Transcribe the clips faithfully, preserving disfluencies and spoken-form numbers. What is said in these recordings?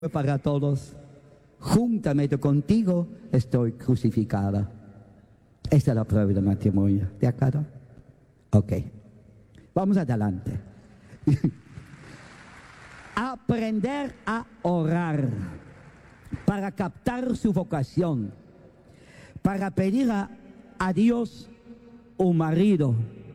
para todos, juntamente contigo estoy crucificada. Esta es la prueba del matrimonio. ¿De acuerdo? Ok. Vamos adelante. Aprender a orar para captar su vocación, para pedir a, a Dios un marido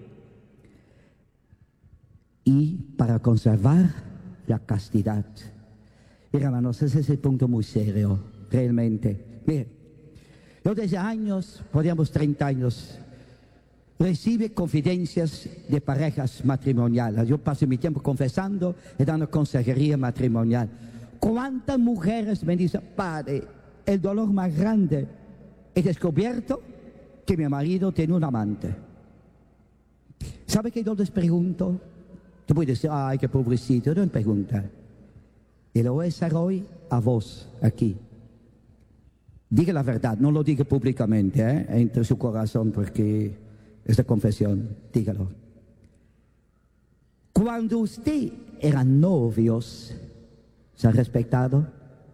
y para conservar la castidad. Mira, hermanos, ese es el punto muy serio, realmente. Mire, yo desde años, podríamos treinta años, recibe confidencias de parejas matrimoniales. Yo paso mi tiempo confesando y dando consejería matrimonial. ¿Cuántas mujeres me dicen, padre, el dolor más grande, he descubierto que mi marido tiene un amante? ¿Sabe qué yo les pregunto? Tú puedes decir, ay, qué pobrecito, no me pregunta. Y lo voy a hacer hoy a vos, aquí. Diga la verdad, no lo diga públicamente, ¿eh? Entre su corazón, porque es de confesión, dígalo. Cuando usted era novios, ¿se ha respetado?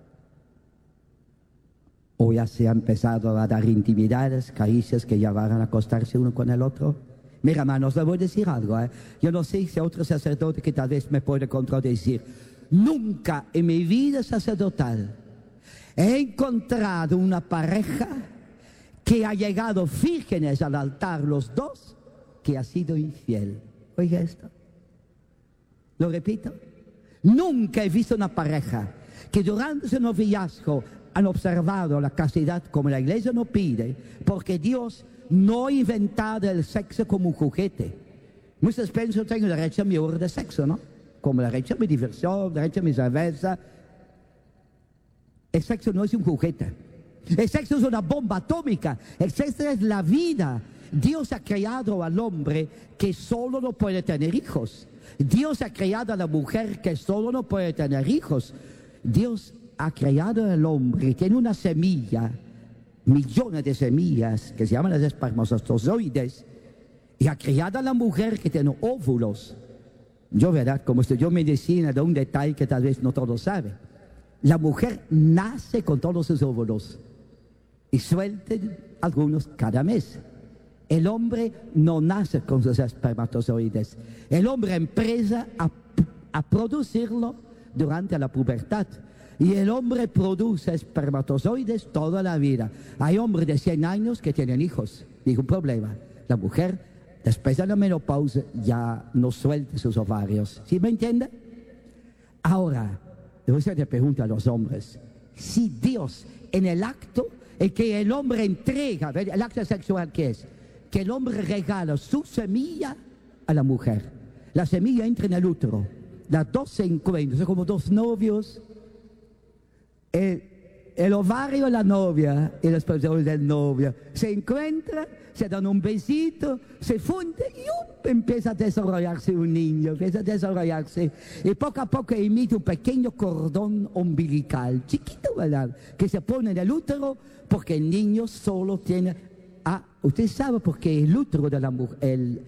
¿O ya se ha empezado a dar intimidades, caricias que ya van a acostarse uno con el otro? Mira, hermanos, le voy a decir algo, ¿eh? Yo no sé si hay otro sacerdote que tal vez me puede contradecir. Nunca en mi vida sacerdotal he encontrado una pareja que ha llegado vírgenes al altar los dos, que ha sido infiel. Oiga esto. Lo repito. Nunca he visto una pareja que durante su noviazgo han observado la castidad como la iglesia nos pide, porque Dios no ha inventado el sexo como un juguete. Muchos piensan que tengo derecho a mi hora de sexo, ¿no? Como derecho a mi diversión, derecho a mi cerveza. El sexo no es un juguete. El sexo es una bomba atómica. El sexo es la vida. Dios ha creado al hombre que solo no puede tener hijos. Dios ha creado a la mujer que solo no puede tener hijos. Dios ha creado al hombre que tiene una semilla, millones de semillas que se llaman las espermatozoides, y ha creado a la mujer que tiene óvulos. Yo, ¿verdad? Como estudió medicina, de un detalle que tal vez no todos saben. La mujer nace con todos sus óvulos y suelten algunos cada mes. El hombre no nace con sus espermatozoides. El hombre empieza a, a producirlo durante la pubertad. Y el hombre produce espermatozoides toda la vida. Hay hombres de cien años que tienen hijos. Ningún problema. La mujer, después de la menopausia, ya no suelta sus ovarios. ¿Sí me entiende? Ahora, le voy a hacer una pregunta a los hombres. Si Dios, en el acto en que el hombre entrega, el acto sexual que es, que el hombre regala su semilla a la mujer. La semilla entra en el útero. Las dos se encuentran, son como dos novios. El, el ovario de la novia y el espermatozoide del novio se encuentran, se dan un besito, se funden y ¡up! Empieza a desarrollarse un niño, empieza a desarrollarse. Y poco a poco emite un pequeño cordón umbilical, chiquito, ¿verdad? Que se pone en el útero porque el niño solo tiene... Ah, usted sabe por qué el útero de la mujer, el,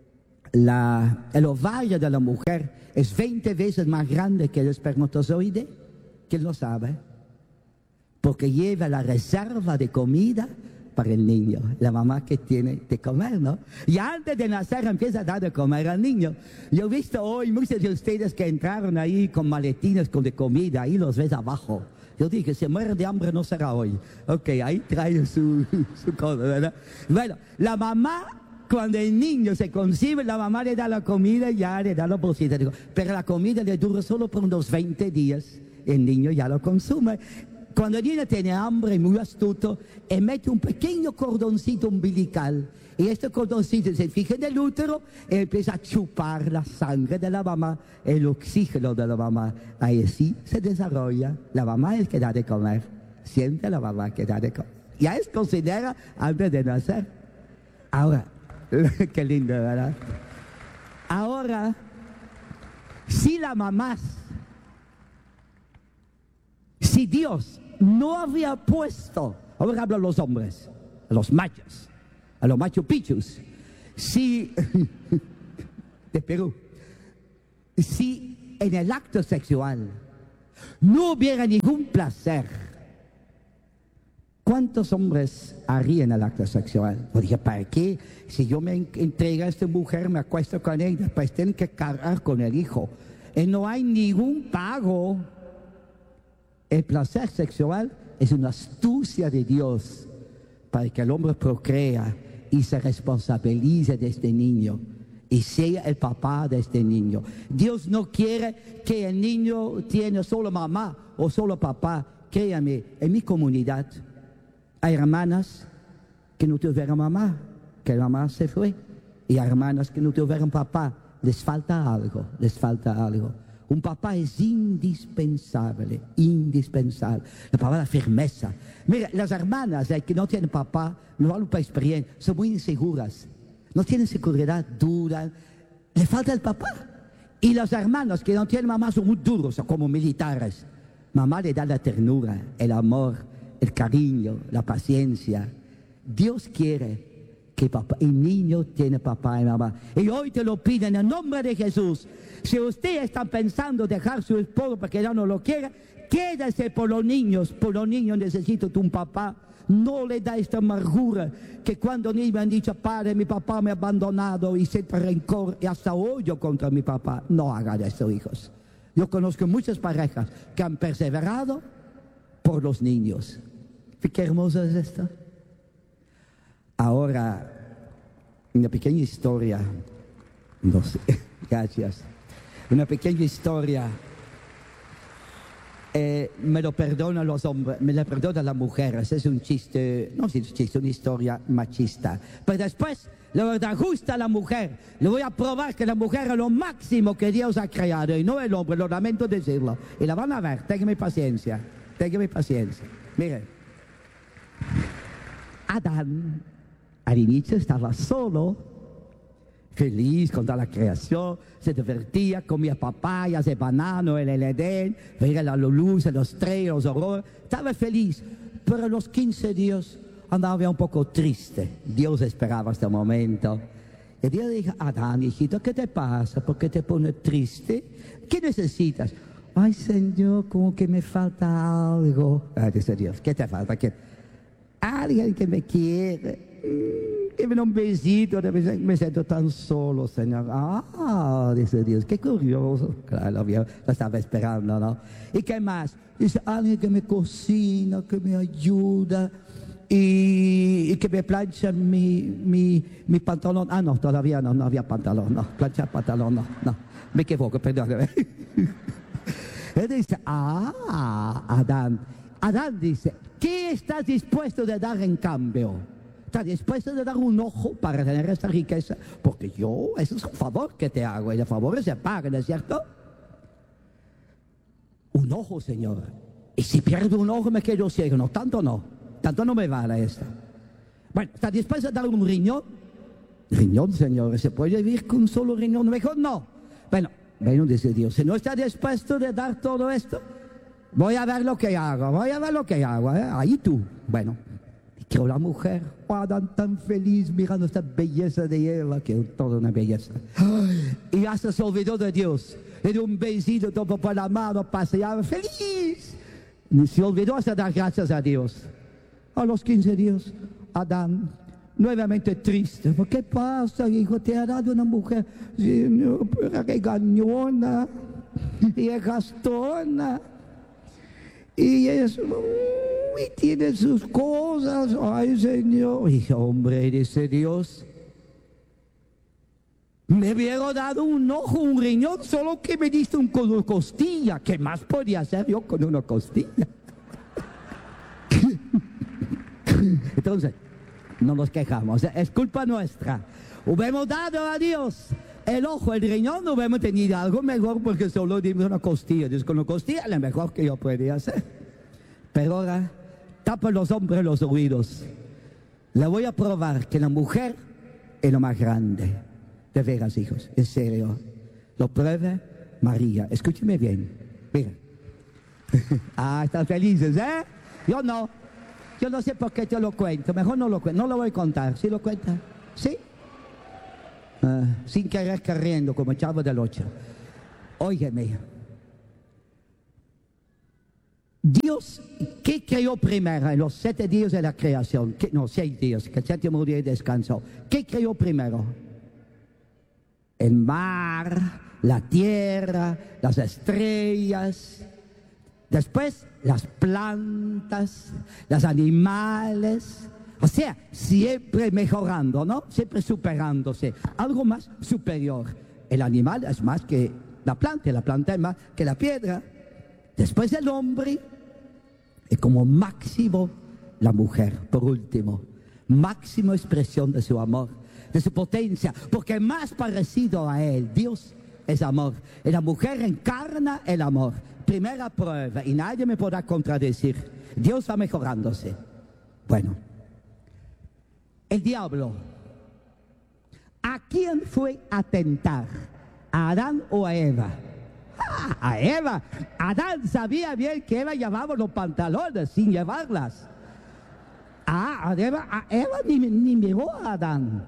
la, el ovario de la mujer es veinte veces más grande que el espermatozoide. ¿Quién lo sabe? Porque lleva la reserva de comida para el niño, la mamá que tiene de comer, ¿no? Y antes de nacer empieza a dar de comer al niño. Yo he visto hoy muchos de ustedes que entraron ahí con maletines con de comida, ahí los ves abajo. Yo dije, si mueren de hambre no será hoy. Ok, ahí trae su, su cosa, ¿verdad? Bueno, la mamá, cuando el niño se concibe, la mamá le da la comida y ya le da la bolsita. Pero la comida le dura solo por unos veinte días. El niño ya lo consume. Cuando el niño tiene hambre, muy astuto, emite un pequeño cordoncito umbilical. Y este cordoncito se fija en el útero y empieza a chupar la sangre de la mamá, el oxígeno de la mamá. Ahí sí se desarrolla. La mamá es que da de comer. Siempre la mamá que da de comer. Ya es considera antes de nacer. Ahora, qué lindo, ¿verdad? Ahora, si la mamá... Si Dios no había puesto, ahora hablo a los hombres, a los machos, a los macho pichus, si, de Perú, si en el acto sexual no hubiera ningún placer. ¿Cuántos hombres harían el acto sexual? Yo dije, ¿para qué? Si yo me entrego a esta mujer, me acuesto con ella, después tienen que cargar con el hijo. Y no hay ningún pago. El placer sexual es una astucia de Dios para que el hombre procrea y se responsabilice de este niño y sea el papá de este niño. Dios no quiere que el niño tenga solo mamá o solo papá. Créame, en mi comunidad hay hermanas que no tuvieron mamá, que la mamá se fue, y hay hermanas que no tuvieron papá. Les falta algo, les falta algo. Un papá es indispensable, indispensable. La palabra firmeza. Mira, las hermanas eh, que no tienen papá, no hablo por experiencia, son muy inseguras. No tienen seguridad, dudan. Le falta el papá. Y los hermanos que no tienen mamá son muy duros, son como militares. Mamá le da la ternura, el amor, el cariño, la paciencia. Dios quiere que papá, el niño tiene papá y mamá. Y hoy te lo piden en el nombre de Jesús. Si usted está pensando dejar su esposo porque ya no lo quiere, quédese por los niños. Por los niños necesito un papá. No le da esta amargura que cuando niños me han dicho, padre, mi papá me ha abandonado y siente rencor y hasta odio contra mi papá. No hagan eso, hijos. Yo conozco muchas parejas que han perseverado por los niños. Qué hermoso es esto. Ahora, una pequeña historia, no sé, gracias, una pequeña historia, eh, me lo perdonan los hombres, me lo perdonan las mujeres, es un chiste, no es un chiste, una historia machista, pero después le voy a dar justo a la mujer, le voy a probar que la mujer es lo máximo que Dios ha creado y no el hombre, lo lamento decirlo, y la van a ver, ténganme paciencia, ténganme paciencia, miren, Adán al inicio estaba solo, feliz con toda la creación, se divertía, comía papayas, el banano, el Edén, veía la luz, los estrellas, los horrores, estaba feliz, pero a los quince días andaba un poco triste. Dios esperaba este momento. Y Dios dijo, Adán, hijito, ¿qué te pasa? ¿Por qué te pones triste? ¿Qué necesitas? Ay, Señor, como que me falta algo. Ah, dice Dios, ¿qué te falta? ¿Qué? Alguien que me quiere. Que me da un besito, me siento tan solo, Señor. Ah, dice Dios, qué curioso. Claro, lo estaba esperando, ¿no? ¿Y qué más? Dice, alguien que me cocina, que me ayuda y, y que me plancha mi, mi, mi pantalón. Ah, no, todavía no, no había pantalón, no, planchar pantalón, no, no, me equivoco, perdóname. Él dice, ah, Adán, Adán dice, ¿qué estás dispuesto de dar en cambio? ¿Estás dispuesto de dar un ojo para tener esta riqueza? Porque yo, eso es un favor que te hago, y el favor se paga, ¿no es cierto? Un ojo, Señor. Y si pierdo un ojo me quedo ciego. No, tanto no, tanto no me vale esto. Bueno, ¿estás dispuesto a dar un riñón? Riñón, Señor, ¿se puede vivir con un solo riñón? Mejor no. Bueno, bueno, dice Dios, si no estás dispuesto de dar todo esto, voy a ver lo que hago, voy a ver lo que hago, ¿eh? Ahí tú, bueno. Creo la mujer, oh, Adán tan feliz mirando esta belleza de Eva, que es toda una belleza. Y hasta se olvidó de Dios. Le dio un besito, tomó por la mano, paseaba feliz. Y se olvidó hasta dar gracias a Dios. A los quince días, Adán, nuevamente triste. ¿Qué pasa, hijo? Te ha dado una mujer regañona y es gastona. Y es... y tiene sus cosas, ay Señor. Y hombre, dice Dios, me hubiera dado un ojo, un riñón, solo que me diste un, con una costilla. ¿Qué más podía hacer yo con una costilla? Entonces, no nos quejamos, es culpa nuestra. Hubiéramos dado a Dios el ojo, el riñón, no hubiéramos tenido algo mejor porque solo dimos una costilla. Entonces, con una costilla es lo mejor que yo podía hacer. Pero ahora, tapan los hombres los oídos. Le voy a probar que la mujer es lo más grande. De veras, hijos, en serio. Lo pruebe María. Escúcheme bien. Mira. Ah, están felices, ¿eh? Yo no. Yo no sé por qué te lo cuento. Mejor no lo cuento. No lo voy a contar. ¿Sí lo cuenta? ¿Sí? Uh, sin querer corriendo como Chavo del Ocho. Óigeme. Dios, ¿qué creó primero en los siete días de la creación? ¿Qué? No, seis días, que el séptimo día descansó. ¿Qué creó primero? El mar, la tierra, las estrellas, después las plantas, los animales. O sea, siempre mejorando, ¿no? Siempre superándose. Algo más superior. El animal es más que la planta, la planta es más que la piedra. Después el hombre, y como máximo la mujer, por último. Máxima expresión de su amor, de su potencia, porque más parecido a él, Dios es amor. Y la mujer encarna el amor. Primera prueba, y nadie me podrá contradecir. Dios va mejorándose. Bueno, el diablo, ¿a quién fue a tentar? ¿A Adán o a Eva? ¡Ah, a Eva! Adán sabía bien que Eva llevaba los pantalones sin llevarlas. Ah, a Eva, a Eva ni, ni miró a Adán.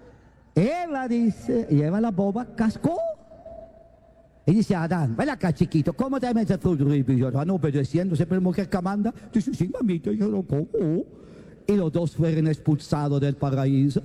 Eva dice, y Eva la boba cascó. Y dice a Adán, ven acá chiquito, ¿cómo te metes fruto? Y yo, van obedeciendo, siempre la mujer que manda. Dice, sí, mamita, yo lo como. Y los dos fueron expulsados del paraíso.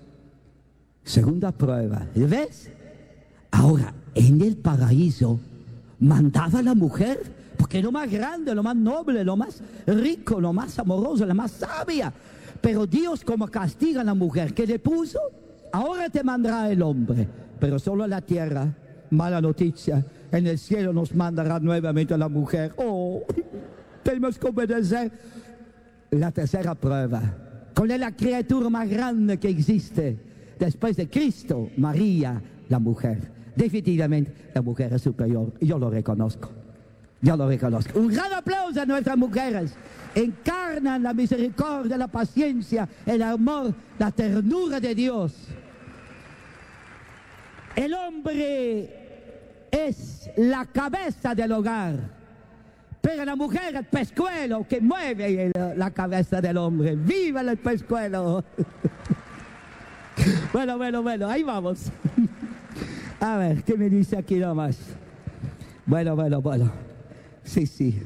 Segunda prueba, ¿ves? Ahora, en el paraíso mandaba a la mujer, porque es lo más grande, lo más noble, lo más rico, lo más amoroso, la más sabia. Pero Dios, como castiga a la mujer que le puso, ahora te mandará el hombre, pero solo a la tierra. Mala noticia, en el cielo nos mandará nuevamente a la mujer. Oh, tenemos que obedecer. La tercera prueba, ¿cuál es la criatura más grande que existe después de Cristo? María, la mujer. Definitivamente la mujer es superior, y yo lo reconozco. Yo lo reconozco. Un gran aplauso a nuestras mujeres. Encarnan la misericordia, la paciencia, el amor, la ternura de Dios. El hombre es la cabeza del hogar, pero la mujer el pescuezo que mueve la cabeza del hombre. ¡Viva el pescuezo! Bueno, bueno, bueno, ahí vamos. A ver, ¿qué me dice aquí nomás? Bueno, bueno, bueno. Sí, sí.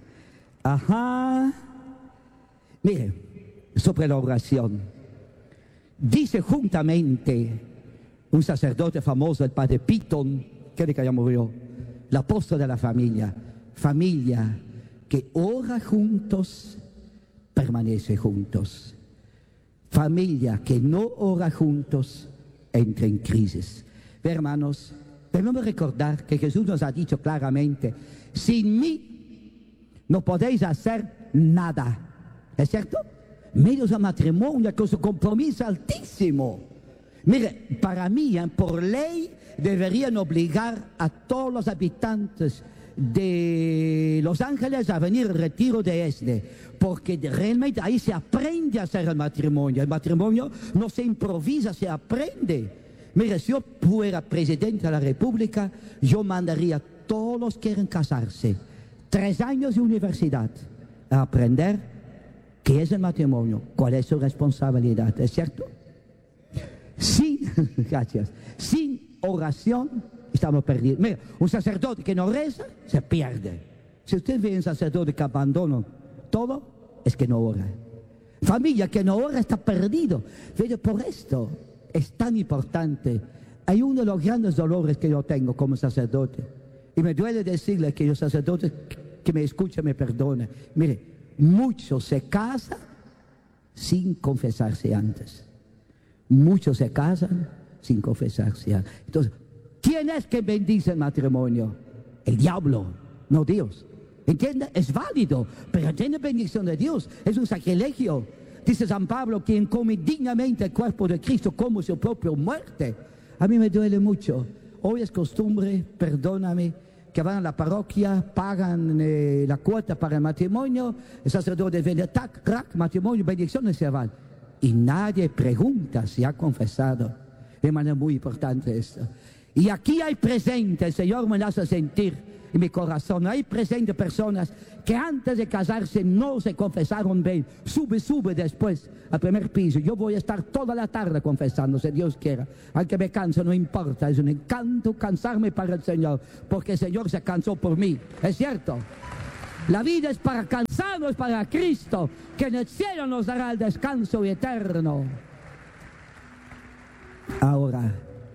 Ajá. Mire, sobre la oración. Dice juntamente un sacerdote famoso, el padre Pitton, que ya murió, el apóstol de la familia. Familia que ora juntos, permanece juntos. Familia que no ora juntos, entra en crisis. Hermanos, debemos recordar que Jesús nos ha dicho claramente, sin mí no podéis hacer nada. ¿Es cierto? Medios de matrimonio con su compromiso altísimo. Mire, para mí, ¿eh? por ley, deberían obligar a todos los habitantes de Los Ángeles a venir al retiro de Esde, porque realmente ahí se aprende a hacer el matrimonio. El matrimonio no se improvisa, se aprende. Mire, si yo fuera presidente de la República, yo mandaría a todos los que quieren casarse, tres años de universidad, a aprender qué es el matrimonio, cuál es su responsabilidad, ¿es cierto? Sin, gracias, sin oración estamos perdidos. Mira, un sacerdote que no reza, se pierde. Si usted ve un sacerdote que abandona todo, es que no ora. Familia que no ora está perdido. Pero por esto es tan importante. Hay uno de los grandes dolores que yo tengo como sacerdote. Y me duele decirle que los sacerdotes que me escuchan me perdonen. Mire, muchos se casan sin confesarse antes. Muchos se casan sin confesarse antes. Entonces, ¿quién es que bendice el matrimonio? El diablo, no Dios. ¿Entiende? Es válido, pero tiene bendición de Dios. Es un sacrilegio. Dice San Pablo, quien come dignamente el cuerpo de Cristo como su propia muerte. A mí me duele mucho. Hoy es costumbre, perdóname, que van a la parroquia, pagan eh, la cuota para el matrimonio, el sacerdote viene, tac, rac, matrimonio, bendiciones se van. Y nadie pregunta si ha confesado. De manera muy importante esto. Y aquí hay presente, el Señor me lo hace sentir en mi corazón, hay presente personas que antes de casarse no se confesaron bien. Sube, sube después al primer piso. Yo voy a estar toda la tarde confesando, si Dios quiera. Aunque me canso, no importa. Es un encanto cansarme para el Señor, porque el Señor se cansó por mí. ¿Es cierto? La vida es para cansarnos, es para Cristo, que en el cielo nos dará el descanso eterno. Ahora,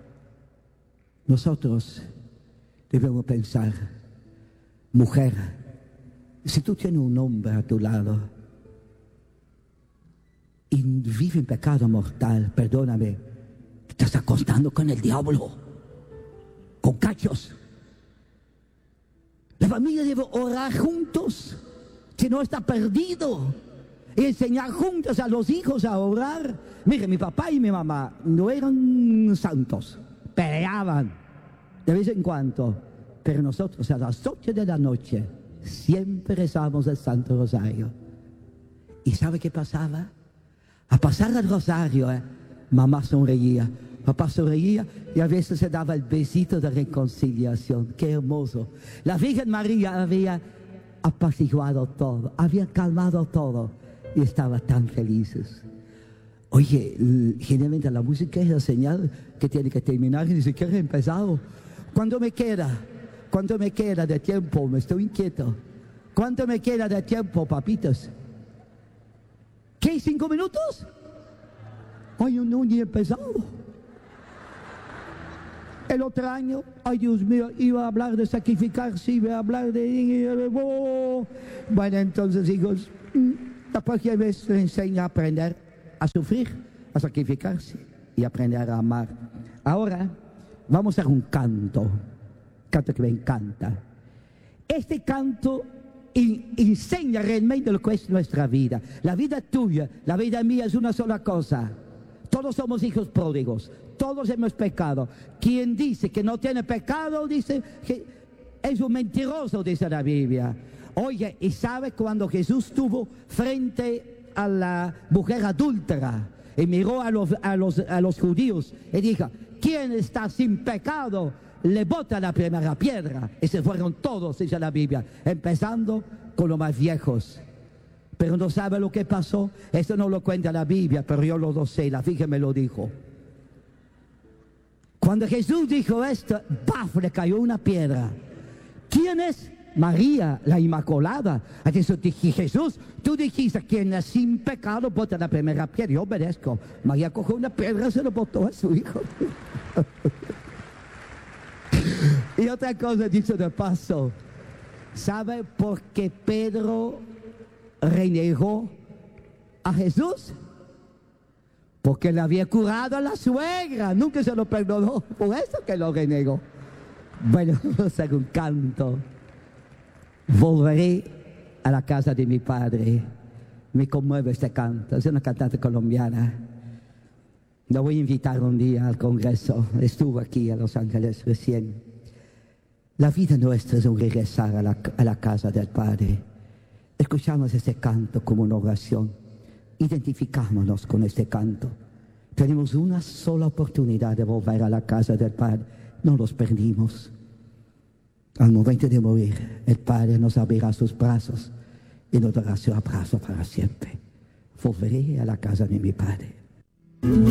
nosotros debemos pensar, mujer, si tú tienes un hombre a tu lado y vive en pecado mortal, perdóname, te estás acostando con el diablo, con cachos. La familia debe orar juntos, si no está perdido, y enseñar juntos a los hijos a orar. Mire, mi papá y mi mamá no eran santos, peleaban de vez en cuando, pero nosotros a las ocho de la noche siempre rezamos el Santo Rosario. ¿Y sabe qué pasaba? A pasar el rosario, eh, mamá sonreía, papá sonreía y a veces se daba el besito de reconciliación. ¡Qué hermoso! La Virgen María había apaciguado todo, había calmado todo y estaban tan felices. Oye, generalmente la música es la señal que tiene que terminar y ni siquiera he empezado. ¿Cuánto me queda? ¿Cuánto me queda de tiempo? Me estoy inquieto. ¿Cuánto me queda de tiempo, papitos? ¿Qué? ¿Cinco minutos? Ay, yo no ni he empezado. El otro año, ay Dios mío, iba a hablar de sacrificarse, iba a hablar de... Bueno, entonces, hijos, la próxima vez les enseña a aprender a sufrir, a sacrificarse y aprender a amar. Ahora vamos a hacer un canto, canto que me encanta. Este canto in, enseña realmente lo que es nuestra vida. La vida tuya, la vida mía es una sola cosa. Todos somos hijos pródigos, todos hemos pecado. Quien dice que no tiene pecado, dice que es un mentiroso, dice la Biblia. Oye, ¿y sabe cuando Jesús estuvo frente a la mujer adúltera y miró a los, a los, a los judíos y dijo, ¿quién está sin pecado? Le bota la primera piedra. Y se fueron todos, dice la Biblia, empezando con los más viejos. Pero no sabe lo que pasó. Eso no lo cuenta la Biblia, pero yo lo sé, la Virgen me lo dijo. Cuando Jesús dijo esto, ¡paf!, le cayó una piedra. ¿Quién es? María, la Inmaculada. Entonces dije, Jesús, tú dijiste, quien es sin pecado bota la primera piedra. Yo obedezco. María cogió una piedra y se lo botó a su hijo. Y otra cosa, dicho de paso, ¿sabe por qué Pedro renegó a Jesús? Porque le había curado a la suegra, nunca se lo perdonó, por eso que lo renegó. Bueno, vamos a hacer un canto. Volveré a la casa de mi padre. Me conmueve este canto, es una cantante colombiana. Lo voy a invitar un día al congreso, estuvo aquí a Los Ángeles recién. La vida nuestra es un regresar a la, a la casa del Padre. Escuchamos este canto como una oración. Identificámonos con este canto. Tenemos una sola oportunidad de volver a la casa del Padre. No los perdimos. Al momento de morir, el Padre nos abrirá sus brazos y nos dará su abrazo para siempre. Volveré a la casa de mi Padre.